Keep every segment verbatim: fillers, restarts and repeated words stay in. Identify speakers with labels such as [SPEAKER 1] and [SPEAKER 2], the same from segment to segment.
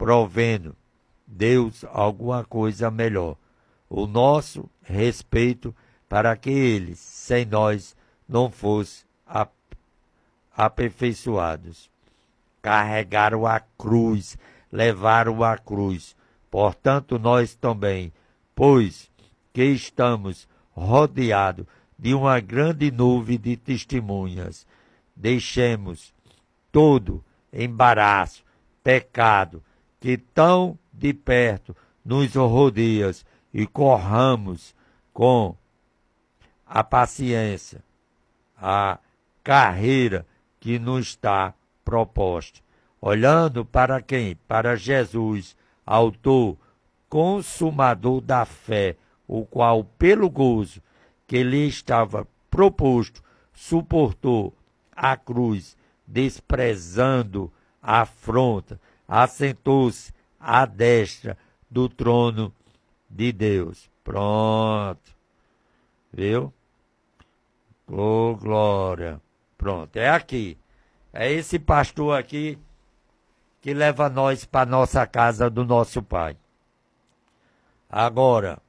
[SPEAKER 1] provendo Deus alguma coisa melhor. O nosso respeito para que eles, sem nós, não fossem aperfeiçoados. Carregaram a cruz, levaram a cruz. Portanto, nós também, pois que estamos rodeados de uma grande nuvem de testemunhas, deixemos todo embaraço, pecado, que tão de perto nos rodeia, e corramos com a paciência a carreira que nos está proposta, olhando para quem? Para Jesus, autor, consumador da fé, o qual, pelo gozo que lhe estava proposto, suportou a cruz, desprezando a afronta, assentou-se à destra do trono de Deus. Pronto. Viu? Oh, glória. Pronto, é aqui. É esse pastor aqui que leva nós para nossa casa do nosso Pai. Agora,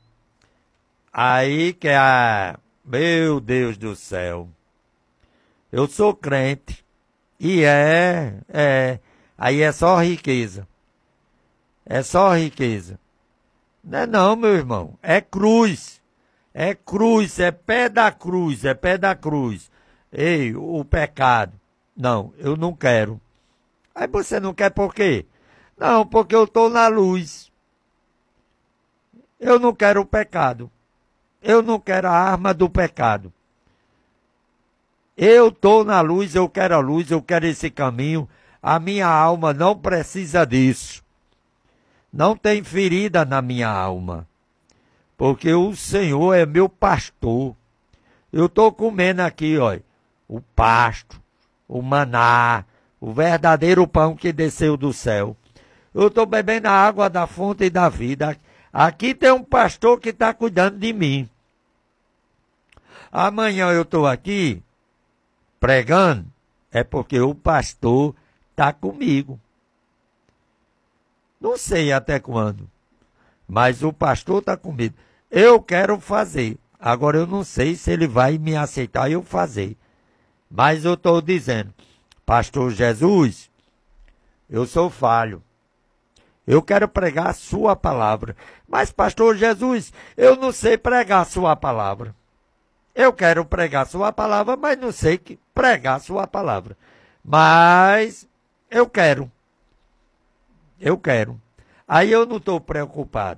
[SPEAKER 1] aí que é a... Meu Deus do céu. Eu sou crente. E é, é... Aí é só riqueza. É só riqueza. Não é não, meu irmão. É cruz. É cruz, é pé da cruz, é pé da cruz. Ei, o pecado. Não, eu não quero. Aí você não quer por quê? Não, porque eu estou na luz. Eu não quero o pecado. Eu não quero a arma do pecado. Eu estou na luz, eu quero a luz, eu quero esse caminho. A minha alma não precisa disso. Não tem ferida na minha alma. Porque o Senhor é meu pastor. Eu estou comendo aqui, ó, o pasto, o maná, o verdadeiro pão que desceu do céu. Eu estou bebendo a água da fonte da vida. Aqui tem um pastor que está cuidando de mim. Amanhã eu estou aqui pregando, é porque o pastor está comigo. Não sei até quando, mas o pastor está comigo. Eu quero fazer. Agora eu não sei se ele vai me aceitar eu fazer. Mas eu estou dizendo, pastor Jesus, eu sou falho. Eu quero pregar a sua palavra. Mas pastor Jesus, eu não sei pregar a sua palavra. Eu quero pregar a sua palavra, mas não sei que pregar a sua palavra. Mas eu quero. Eu quero. Aí eu não estou preocupado.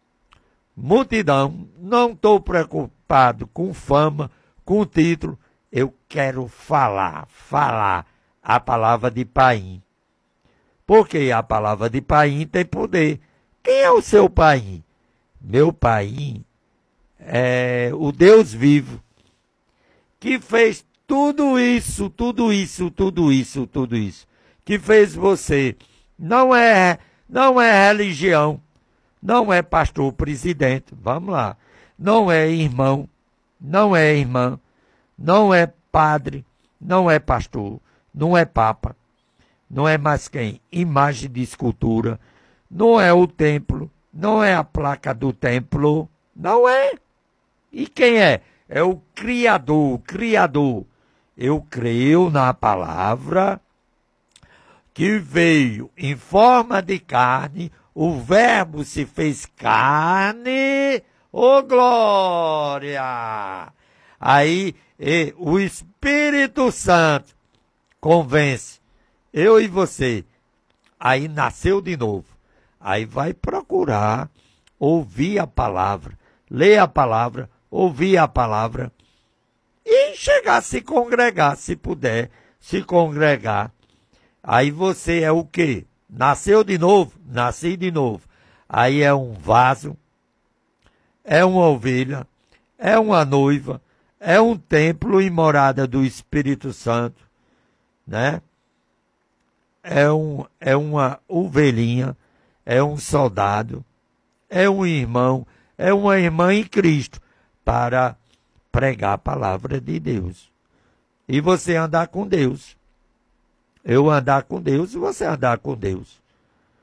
[SPEAKER 1] Multidão, não estou preocupado com fama, com título. Eu quero falar, falar a palavra de Paim. Porque a palavra de Paim tem poder. Quem é o seu Paim? Meu Paim é o Deus vivo, que fez tudo isso, tudo isso, tudo isso, tudo isso. Que fez você. Não é, não é religião. Não é pastor presidente, vamos lá. Não é irmão, não é irmã, não é padre, não é pastor, não é papa, não é mais quem? Imagem de escultura, não é o templo, não é a placa do templo, não é. E quem é? É o Criador, o Criador. Eu creio na palavra que veio em forma de carne. O verbo se fez carne, ô glória! Aí e, o Espírito Santo convence eu e você. Aí nasceu de novo. Aí vai procurar ouvir a palavra, ler a palavra, ouvir a palavra e chegar a se congregar, se puder se congregar. Aí você é o quê? Nasceu de novo? Nasci de novo. Aí é um vaso, é uma ovelha, é uma noiva, é um templo e morada do Espírito Santo, né? É, um, é uma ovelhinha, é um soldado, é um irmão, é uma irmã em Cristo, para pregar a palavra de Deus. E você andar com Deus. Eu andar com Deus e você andar com Deus.